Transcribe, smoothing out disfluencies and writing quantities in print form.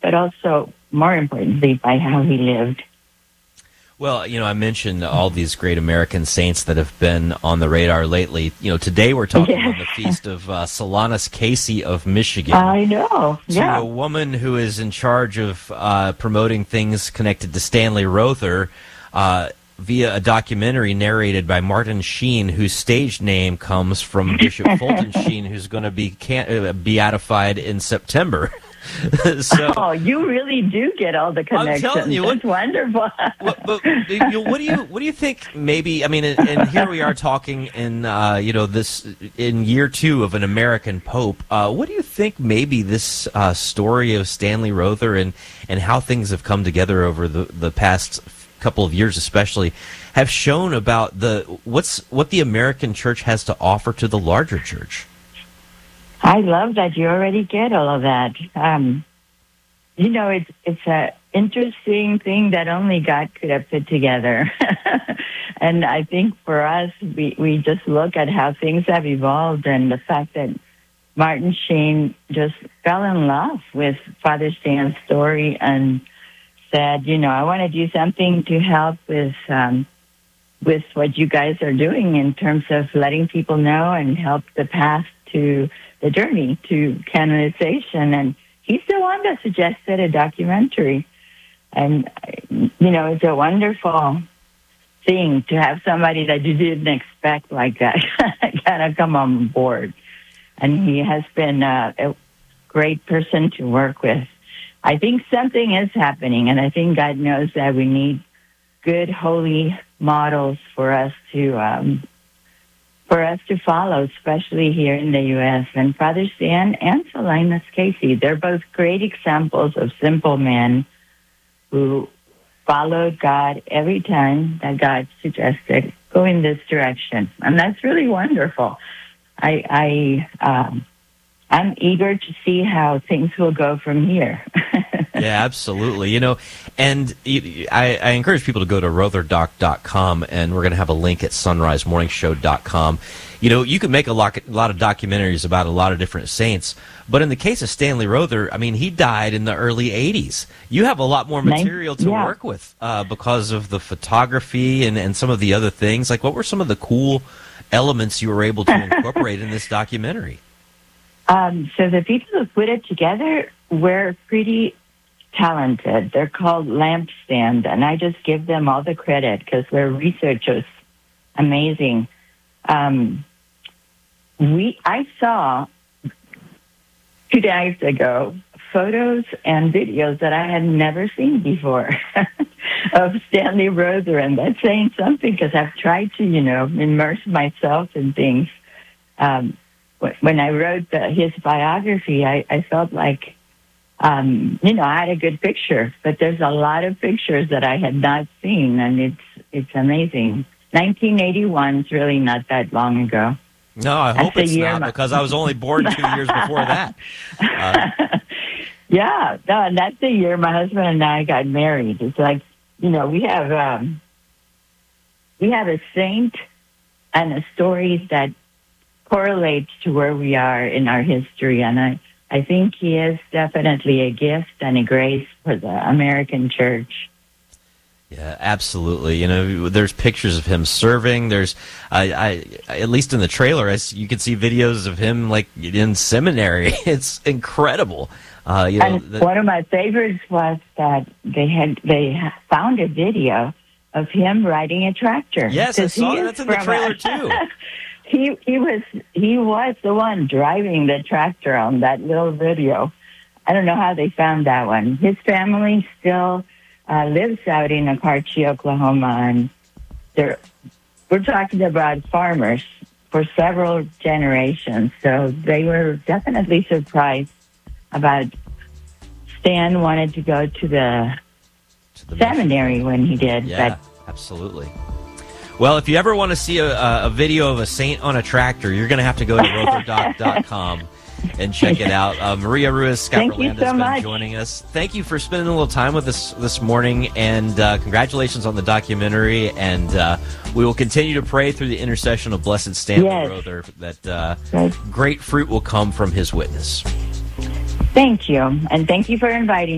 but also, more importantly, by how he lived. Well, I mentioned all these great American saints that have been on the radar lately. Today we're talking on the feast of Solanus Casey of Michigan. I know, To a woman who is in charge of promoting things connected to Stanley Rother via a documentary narrated by Martin Sheen, whose stage name comes from Bishop Fulton Sheen, who's going to be beatified in September. So, you really do get all the connections. I'm telling you, that's wonderful. What do you think? Maybe, I mean, and here we are talking in this in year 2 of an American pope. What do you think? Maybe this story of Stanley Rother and how things have come together over the past couple of years, especially, have shown about what the American church has to offer to the larger church. I love that you already get all of that. It's an interesting thing that only God could have put together. And I think for us, we just look at how things have evolved and the fact that Martin Sheen just fell in love with Father Stan's story and said, I want to do something to help with what you guys are doing in terms of letting people know and help the path to the journey to canonization. And he's the one that suggested a documentary. And, it's a wonderful thing to have somebody that you didn't expect like that kind of come on board. And he has been a great person to work with. I think something is happening, and I think God knows that we need good, holy models for us to follow, especially here in the U.S. And Father Stan and Solanus Casey, they're both great examples of simple men who followed God every time that God suggested, go in this direction. And that's really wonderful. I'm eager to see how things will go from here. Yeah, absolutely. And I encourage people to go to rotherdoc.com, and we're going to have a link at sunrisemorningshow.com. You can make a lot of documentaries about a lot of different saints, but in the case of Stanley Rother, I mean, he died in the early 80s. You have a lot more material to work with because of the photography and some of the other things. Like, what were some of the cool elements you were able to incorporate in this documentary? So the people who put it together were pretty talented. They're called Lampstand, and I just give them all the credit because they're researchers. Amazing. I saw 2 days ago photos and videos that I had never seen before of Stanley Rother, and that's saying something because I've tried to, immerse myself in things. When I wrote his biography, I felt like, I had a good picture, but there's a lot of pictures that I had not seen, and it's amazing. 1981 is really not that long ago. No, I hope it's not, because I was only born 2 years before that. Yeah, no, and that's the year my husband and I got married. It's like, we have a saint and a story that correlates to where we are in our history, and I think he is definitely a gift and a grace for the American church. Yeah, absolutely. There's pictures of him serving. There's, at least in the trailer, you can see videos of him like in seminary. It's incredible. One of my favorites was that they found a video of him riding a tractor. Yes, I saw that's in the trailer too. He was the one driving the tractor on that little video. I don't know how they found that one. His family still lives out in Apache, Oklahoma, and we're talking about farmers for several generations. So they were definitely surprised about Stan wanted to go to the seminary when he did. Yeah, absolutely. Well, if you ever want to see a video of a saint on a tractor, you're going to have to go to rotherdoc.com and check it out. Maria Ruiz Scott Rolanda has been joining us. Thank you for spending a little time with us this morning, and congratulations on the documentary. And we will continue to pray through the intercession of Blessed Stanley Rother that great fruit will come from his witness. Thank you, and thank you for inviting